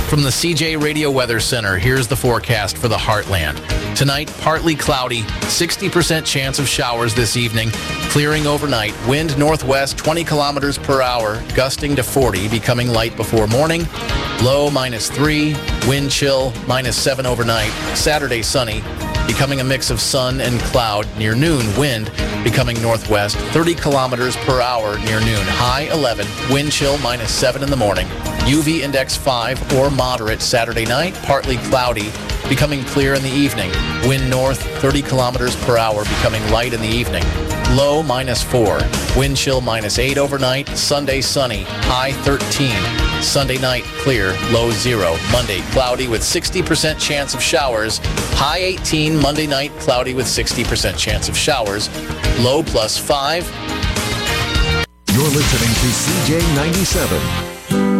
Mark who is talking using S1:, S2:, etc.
S1: From the CJ Radio Weather Center, here's the forecast for the Heartland. Tonight, partly cloudy, 60% chance of showers this evening, clearing overnight. Wind northwest 20 kilometers per hour, gusting to 40, becoming light before morning. Low -3, wind chill -7 overnight. Saturday sunny, becoming a mix of sun and cloud near noon. Wind becoming northwest 30 kilometers per hour near noon. High 11, wind chill -7 in the morning. UV index 5 or moderate Saturday night, partly cloudy, becoming clear in the evening. Wind north 30 kilometers per hour, becoming light in the evening. Low -4, wind chill -8 overnight. Sunday sunny, high 13. Sunday night clear, low 0. Monday cloudy with 60% chance of showers. High 18. Monday night cloudy with 60% chance of showers. Low +5.
S2: You're listening to CJ 97.